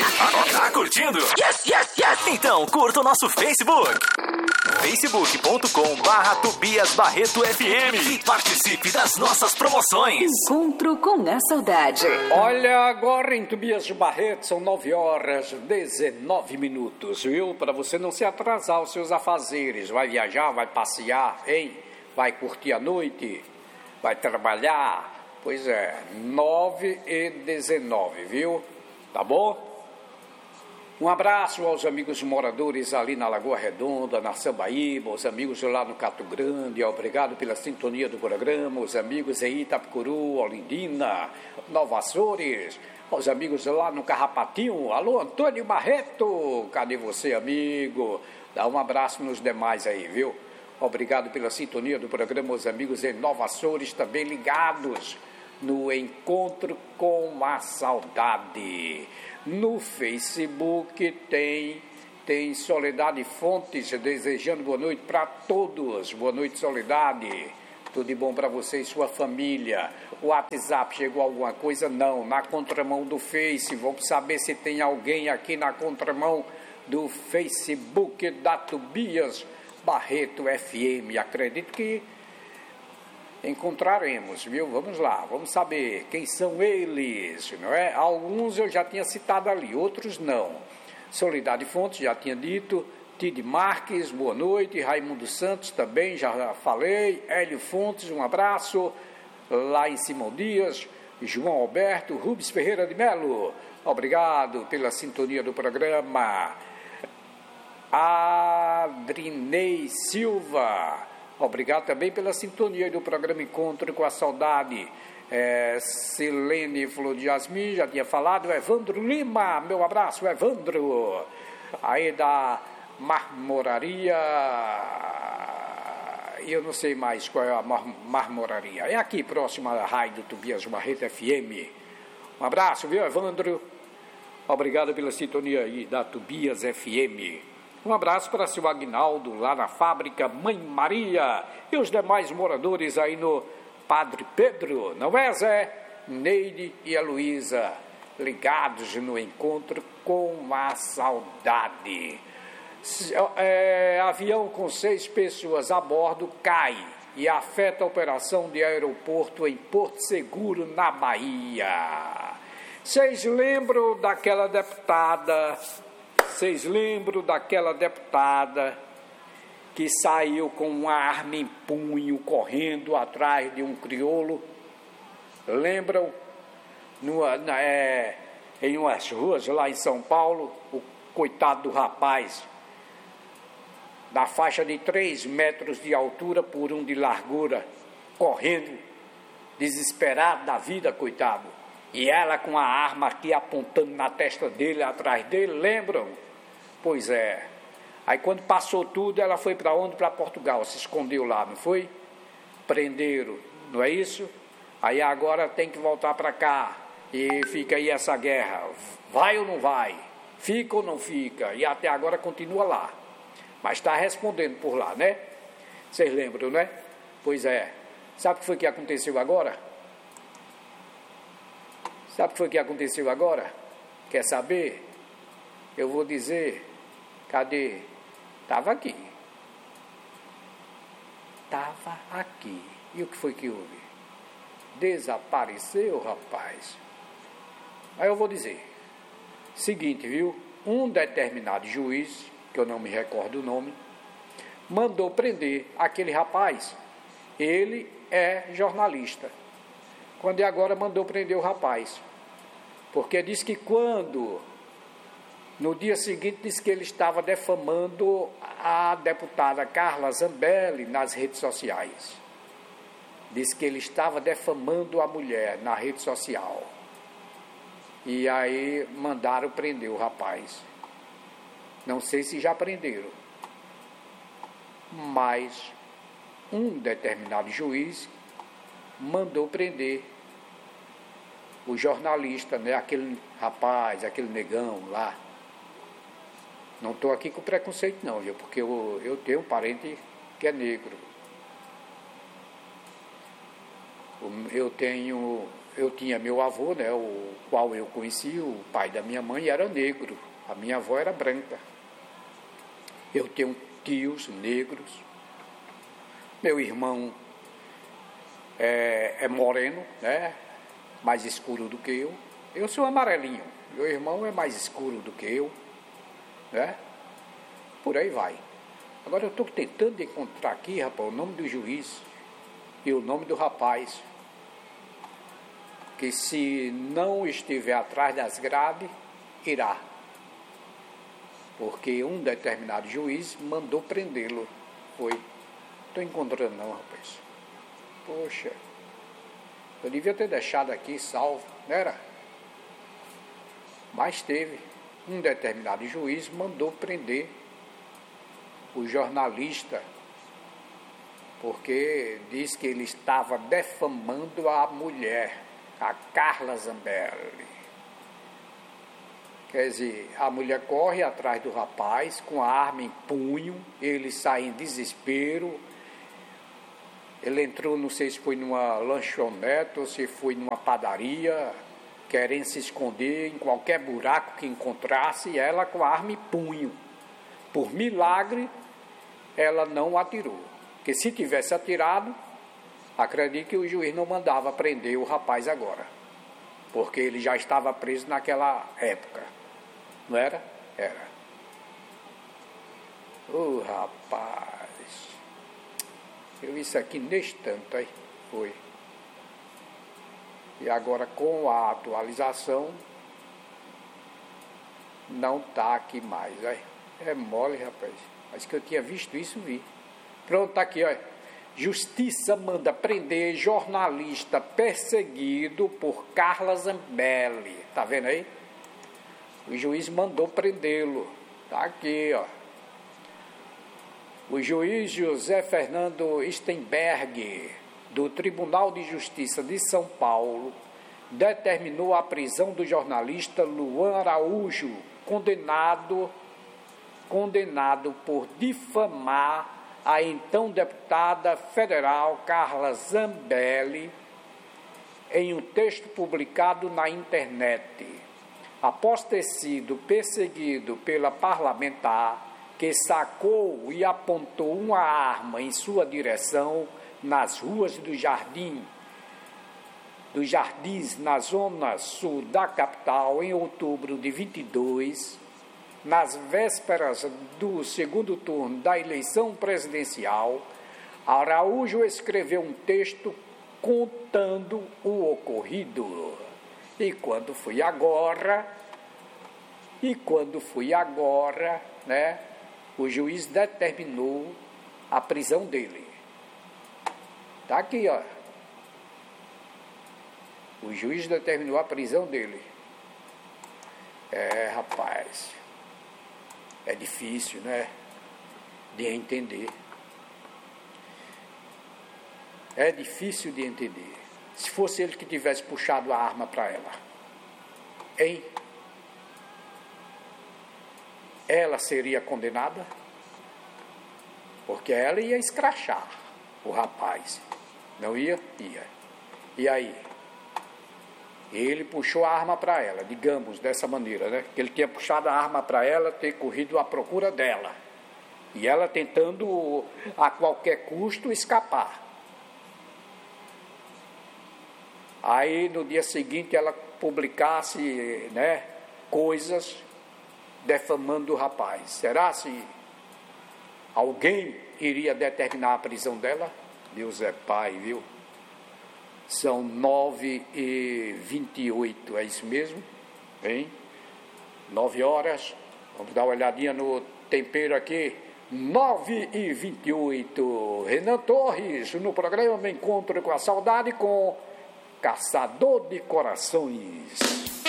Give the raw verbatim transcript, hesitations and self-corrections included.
Tá curtindo? Yes, yes, yes! Então curta o nosso Facebook. facebook ponto com barra Tobias Barreto F M e participe das nossas promoções. Encontro com a saudade. Olha, agora em Tobias Barreto são nove horas e dezenove minutos, viu? Para você não se atrasar aos seus afazeres. Vai viajar, vai passear, hein? Vai curtir a noite, vai trabalhar. Pois é, nove e dezenove, viu? Tá bom? Um abraço aos amigos moradores ali na Lagoa Redonda, na Sambaíba, os amigos lá no Cato Grande, obrigado pela sintonia do programa, os amigos em Itapicuru, Olindina, Nova Açores, os amigos lá no Carrapatinho, alô Antônio Barreto, cadê você, amigo? Dá um abraço nos demais aí, viu? Obrigado pela sintonia do programa, os amigos em Nova Açores também ligados no Encontro com a Saudade. No Facebook tem, tem Soledade Fontes desejando boa noite para todos. Boa noite, Soledade. Tudo de bom para você e sua família. O WhatsApp chegou alguma coisa? Não. Na contramão do Face. Vamos saber se tem alguém aqui na contramão do Facebook da Tobias Barreto F M. Acredito que encontraremos, viu? Vamos lá, vamos saber quem são eles, não é? Alguns eu já tinha citado ali, outros não. Soledade Fontes, já tinha dito. Tide Marques, boa noite. Raimundo Santos também, já falei. Hélio Fontes, um abraço. Lá em Simão Dias. João Alberto, Rubens Ferreira de Melo, obrigado pela sintonia do programa. Adrinei Silva, obrigado também pela sintonia do programa Encontro com a Saudade. É, Silene Flor de Yasmin, já tinha falado. Evandro Lima, meu abraço, Evandro. Aí da Marmoraria, eu não sei mais qual é a mar Marmoraria. É aqui, próxima à rádio Tobias Barreto F M. Um abraço, viu, Evandro? Obrigado pela sintonia aí da Tobias F M. Um abraço para seu Aguinaldo, lá na fábrica Mãe Maria, e os demais moradores aí no Padre Pedro, não é, Zé? Neide e a Luísa, ligados no Encontro com a Saudade. É, avião com seis pessoas a bordo cai e afeta a operação de aeroporto em Porto Seguro, na Bahia. Vocês lembram daquela deputada... Vocês lembram daquela deputada que saiu com uma arma em punho, correndo atrás de um crioulo? Lembram? No, na, é, em umas ruas lá em São Paulo, o coitado do rapaz, da faixa de três metros de altura por um de largura, correndo, desesperado da vida, coitado. E ela com a arma aqui apontando na testa dele, atrás dele, lembram? Pois é. Aí quando passou tudo, ela foi para onde? Para Portugal, se escondeu lá, não foi? Prenderam, não é isso? Aí agora tem que voltar para cá. E fica aí essa guerra. Vai ou não vai? Fica ou não fica? E até agora continua lá. Mas está respondendo por lá, né? Vocês lembram, né? Pois é. Sabe o que foi que aconteceu agora? Sabe o que foi que aconteceu agora? Quer saber? Eu vou dizer. Cadê? Estava aqui. Estava aqui. E o que foi que houve? Desapareceu, rapaz. Aí eu vou dizer. Seguinte, viu? Um determinado juiz, que eu não me recordo o nome, mandou prender aquele rapaz. Ele é jornalista. Quando agora mandou prender o rapaz. Porque disse que quando... No dia seguinte, disse que ele estava defamando a deputada Carla Zambelli nas redes sociais. Disse que ele estava defamando a mulher na rede social. E aí mandaram prender o rapaz. Não sei se já prenderam. Mas um determinado juiz mandou prender o jornalista, né? Aquele rapaz, aquele negão lá. Não estou aqui com preconceito não, viu? Porque eu, eu tenho um parente que é negro. Eu tenho, eu tinha meu avô, né, o qual eu conheci, o pai da minha mãe era negro, a minha avó era branca. Eu tenho tios negros, meu irmão é, é moreno, né, mais escuro do que eu. Eu sou amarelinho, meu irmão é mais escuro do que eu, né? Por aí vai. Agora eu estou tentando encontrar aqui, rapaz, o nome do juiz e o nome do rapaz, que se não estiver atrás das grades, irá. Porque um determinado juiz mandou prendê-lo. Foi. Estou encontrando não, rapaz. Poxa, eu devia ter deixado aqui salvo, não era? Mas teve. Um determinado juiz mandou prender o jornalista, porque diz que ele estava defamando a mulher, a Carla Zambelli. Quer dizer, a mulher corre atrás do rapaz com a arma em punho, ele sai em desespero. Ele entrou, não sei se foi numa lanchonete ou se foi numa padaria, querendo se esconder em qualquer buraco que encontrasse, e ela com a arma em punho. Por milagre, ela não atirou. Porque se tivesse atirado, acredito que o juiz não mandava prender o rapaz agora. Porque ele já estava preso naquela época. Não era? Era. Ô, oh, rapaz. Eu vi isso aqui neste tanto, aí. Foi. E agora com a atualização, não está aqui mais, aí. É mole, rapaz. Mas que eu tinha visto isso, vi. Pronto, está aqui, olha. Justiça manda prender jornalista perseguido por Carla Zambelli. Tá vendo aí? O juiz mandou prendê-lo. Tá aqui, ó. O juiz José Fernando Stenberg, do Tribunal de Justiça de São Paulo, determinou a prisão do jornalista Luan Araújo, condenado, condenado por difamar a então deputada federal Carla Zambelli em um texto publicado na internet, após ter sido perseguido pela parlamentar que sacou e apontou uma arma em sua direção nas ruas do Jardim, dos Jardins, na zona sul da capital, em outubro de vinte e dois, nas vésperas do segundo turno da eleição presidencial. Araújo escreveu um texto contando o ocorrido. E quando foi agora, e quando foi agora, né, o juiz determinou a prisão dele. Está aqui, ó. O juiz determinou a prisão dele. É, rapaz, é difícil, né, de entender. É difícil de entender. Se fosse ele que tivesse puxado a arma para ela, hein? Ela seria condenada? Porque ela ia escrachar o rapaz. Não ia? Ia. E aí? Ele puxou a arma para ela, digamos dessa maneira, né? Que ele tinha puxado a arma para ela, ter corrido à procura dela. E ela tentando, a qualquer custo, escapar. Aí, no dia seguinte, ela publicasse, né, coisas defamando o rapaz. Será se alguém iria determinar a prisão dela? Deus é pai, viu? São nove e vinte e oito, é isso mesmo? Hein? Nove horas. Vamos dar uma olhadinha no tempero aqui. Nove e vinte e oito. Renan Torres, no programa Encontro com a Saudade, com Caçador de Corações.